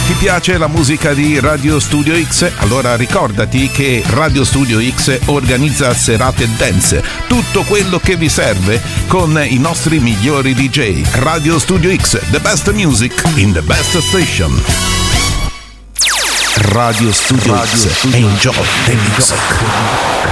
Ti piace la musica di Radio Studio X? Allora ricordati che Radio Studio X organizza serate dance, tutto quello che vi serve con i nostri migliori DJ. Radio Studio X, the best music in the best station. Radio Studio X, enjoy the music.